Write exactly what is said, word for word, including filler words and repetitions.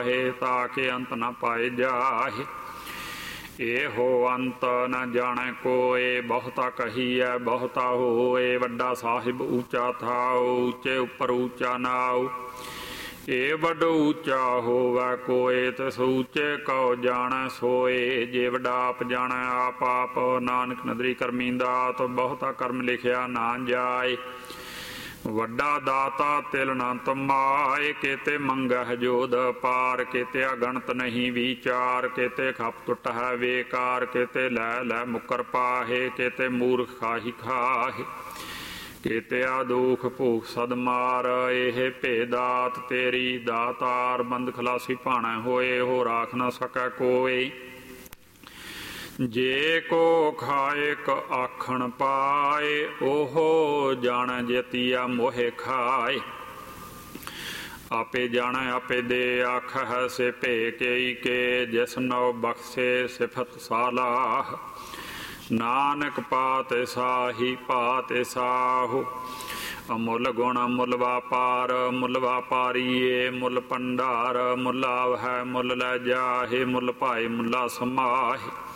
ताके अंत न पाए जाहे। एहो अंत न जाने कोए, बहुता कहीए बहुता होए। वड्डा साहिब ऊँचा थाओ, ऊँचे उपर ऊँचा नाओ। ए वड्डो ऊँचा होवै कोए, तिस ऊँचे कौ जानै सोए। जे वड्डा आप जानै आप आप, नानक नदरी करमी दात। बहुता कर्म लिखिया ना जाए, वड्डा दाता तिल न तमाए। केते मंगह जोध पार, केते अगणत नहीं विचार। केते खप टुट है बेकार, केते लै लै मुकर पाहे। केते मूर्ख खाही खाहे, केते आदूख भूख सदमार। एह भेदात तेरी दातार, बंद खलासी भाणै होए। हो राख न सकै कोई, जे को खाए क आखण पाए। ओहो जाने जतिया मोहे खाए, आपे जाने आपे दे। आख है से भे कई के, जिस नौ बख्शे सिफत सालाह। नानक पाते साही पाते साहु, अमुल गुण मुल व्यापार। मुल व्यापारीए मुल भंडार, मुल आव है मुल लै जाहे। मुल भाए मुला समाहे,